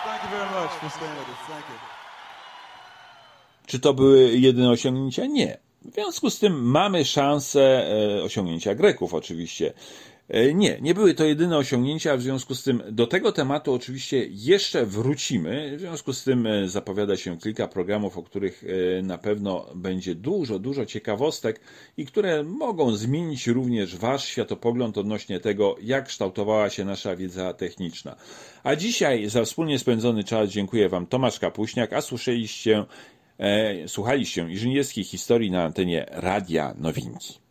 Czy to były jedyne osiągnięcia? Nie. W związku z tym mamy szansę osiągnięcia Greków oczywiście. Nie były to jedyne osiągnięcia, w związku z tym do tego tematu oczywiście jeszcze wrócimy. W związku z tym zapowiada się kilka programów, o których na pewno będzie dużo ciekawostek i które mogą zmienić również Wasz światopogląd odnośnie tego, jak kształtowała się nasza wiedza techniczna. A dzisiaj za wspólnie spędzony czas dziękuję Wam, Tomasz Kapuśniak, a słuchaliście inżynierskiej historii na antenie Radia Nowinki.